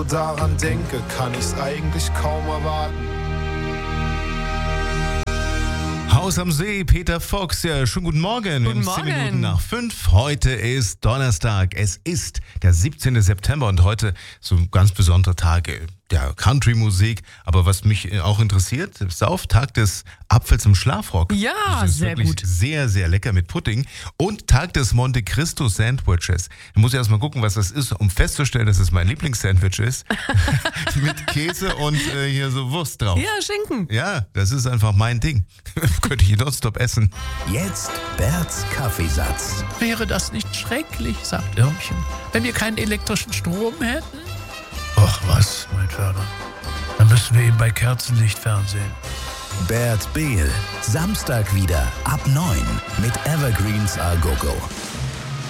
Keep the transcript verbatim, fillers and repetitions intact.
Daran denke, kann ich's eigentlich kaum erwarten. Haus am See, Peter Fox, ja, schönen guten Morgen. Guten Zehn Morgen. Minuten nach fünf. Heute ist Donnerstag. Es ist der siebzehnten September und heute so ein ganz besonderer Tag der Country-Musik. Aber was mich auch interessiert, ist der Auftakt des Apfels im Schlafrock. Ja, das ist sehr wirklich gut. Sehr, sehr lecker mit Pudding. Und Tag des Monte Cristo Sandwiches. Da muss ich erst mal gucken, was das ist, um festzustellen, dass es mein Lieblingssandwich ist. Mit Käse und äh, hier so Wurst drauf. Ja, Schinken. Ja, das ist einfach mein Ding. Könnte ich nonstop essen. Jetzt Berts Kaffeesatz. Wäre das nicht schrecklich, sagt Irmchen, wenn wir keinen elektrischen Strom hätten? Ach was, mein Vater. Dann müssen wir eben bei Kerzenlicht fernsehen. Bert Behl. Samstag wieder ab neun mit Evergreens A Go Go.